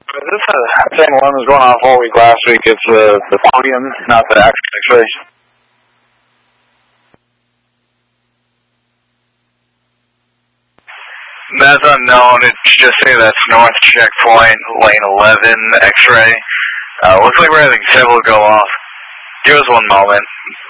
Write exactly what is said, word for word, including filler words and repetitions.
This is the same one that was going off all week last week. It's the, the podium, not the actual X-ray. That's unknown. It's just say that's north checkpoint, lane eleven, X-ray. Uh, looks like we're having several go off. Give us one moment.